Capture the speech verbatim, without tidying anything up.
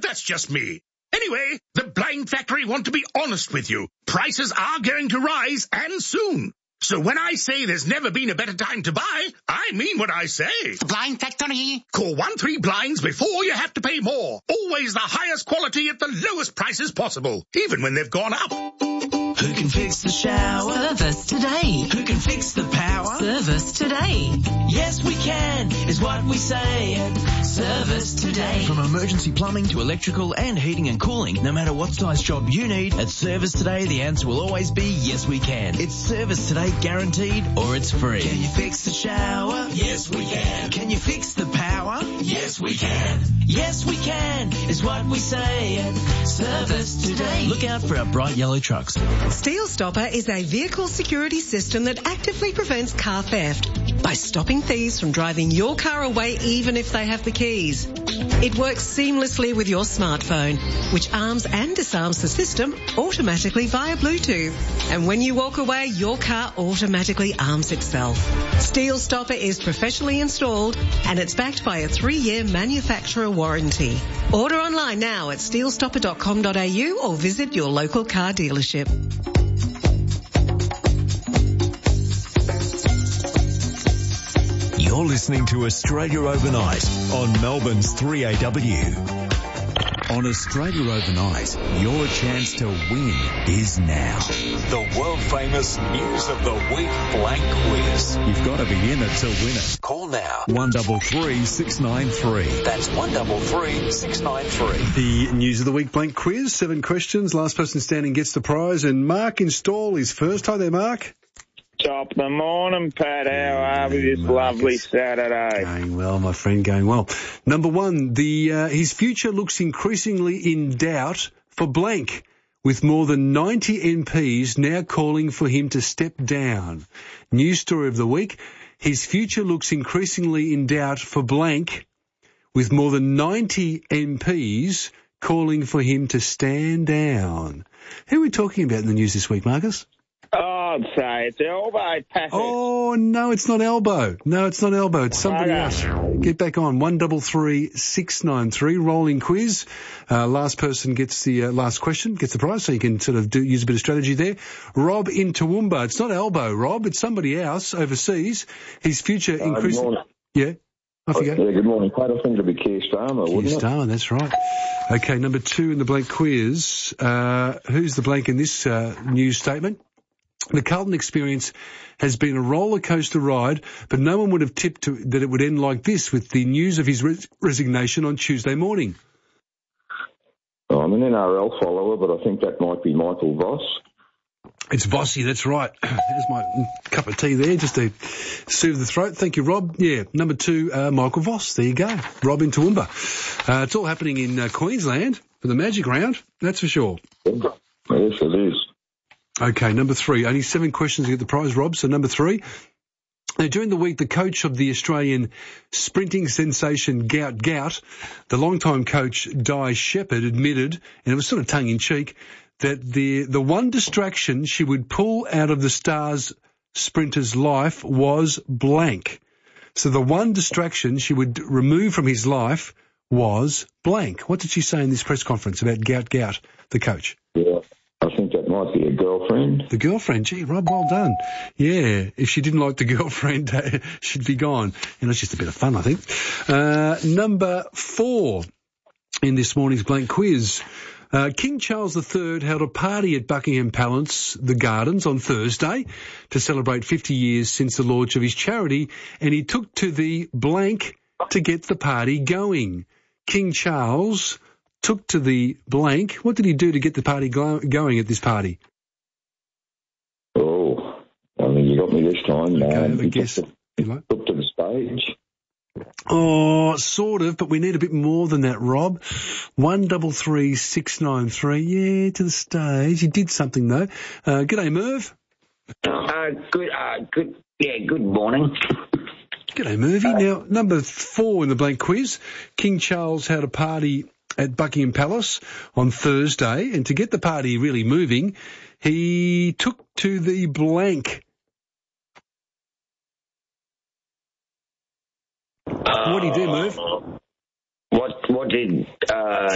that's just me. Anyway, the Blind Factory want to be honest with you. Prices are going to rise, and soon. So when I say there's never been a better time to buy, I mean what I say. The Blind Factory. Call one three blinds before you have to pay more. Always the highest quality at the lowest prices possible, even when they've gone up. Who can fix the shower? Service today. Who can fix the power? Service today. Yes, we can, is what we say at Service Today. From emergency plumbing to electrical and heating and cooling, no matter what size job you need, at Service Today, the answer will always be yes, we can. It's Service Today guaranteed, or it's free. Can you fix the shower? Yes, we can. Can you fix the power? Yes, we can. Yes, we can, is what we say at Service Today. Look out for our bright yellow trucks. Steel Stopper is a vehicle security system that actively prevents car theft by stopping thieves from driving your car away even if they have the keys. It works seamlessly with your smartphone, which arms and disarms the system automatically via Bluetooth. And when you walk away, your car automatically arms itself. Steel Stopper is professionally installed and it's backed by a three-year manufacturer warranty. Order online now at steel stopper dot com dot a u or visit your local car dealership. You're listening to Australia Overnight on Melbourne's three A W. On Australia Overnight, your chance to win is now. The world-famous News of the Week Blank Quiz. You've got to be in it to win it. Call now. one three three, six nine three. That's one three three, six nine three. The News of the Week Blank Quiz. Seven questions. Last person standing gets the prize. And Mark in Stall is first. Hi there, Mark. Top of the morning, Pat. How are we this lovely Saturday? Going well, my friend, going well. Number one, the uh, his future looks increasingly in doubt for blank, with more than ninety M Ps now calling for him to step down. News story of the week, his future looks increasingly in doubt for blank, with more than ninety M Ps calling for him to stand down. Who are we talking about in the news this week, Marcus? Oh, I'd say it's Elbow, Pat. Oh, no, it's not Elbow. No, it's not Elbow. It's somebody Okay. else. Get back on. one three three, six nine three. Rolling quiz. Uh, last person gets the uh, last question, gets the prize, so you can sort of do, use a bit of strategy there. Rob in Toowoomba. It's not Elbow, Rob. It's somebody else overseas. His future Uh, increases. good morning. Yeah. Off you Yeah, go. good morning, Pat. I think it'll be Keir Starmer, Keir wouldn't it? Starmer, that's right. Okay, number two in the blank quiz. Uh, who's the blank in this uh, news statement? The Carlton experience has been a roller coaster ride, but no one would have tipped to, that it would end like this with the news of his res- resignation on Tuesday morning. Oh, I'm an N R L follower, but I think that might be Michael Voss. It's Vossi, that's right. There's my cup of tea there, just to soothe the throat. Thank you, Rob. Yeah, number two, uh, Michael Voss. There you go. Rob in Toowoomba. Uh, it's all happening in uh, Queensland for the Magic Round, that's for sure. Yes, it is. Okay, number three. Only seven questions to get the prize, Rob. So number three. Now, during the week, the coach of the Australian sprinting sensation Gout Gout, the longtime coach Di Shepherd, admitted, and it was sort of tongue-in-cheek, that the the one distraction she would pull out of the Stars sprinter's life was blank. So the one distraction she would remove from his life was blank. What did she say in this press conference about Gout Gout, the coach? Yeah, I think that might be a girlfriend. The girlfriend, gee, Rob, well done. Yeah, if she didn't like the girlfriend, she'd be gone. You know, it's just a bit of fun, I think. Uh, number four in this morning's blank quiz. Uh, King Charles the Third held a party at Buckingham Palace, the Gardens, on Thursday to celebrate fifty years since the launch of his charity, and he took to the blank to get the party going. King Charles took to the blank. What did he do to get the party go- going at this party? Oh, I mean, you got me this time. Okay, Um, I he guess. took to, took to the stage. Oh, sort of, but we need a bit more than that, Rob. One double three six nine three. Yeah, to the stage. He did something though. Uh, g'day, Merv. Uh, good, uh, good, yeah, good morning. G'day, Mervy. Now, number four in the blank quiz. King Charles had a party at Buckingham Palace on Thursday, and to get the party really moving, he took to the blank. Uh, What did he do, Merv? What, what did, uh,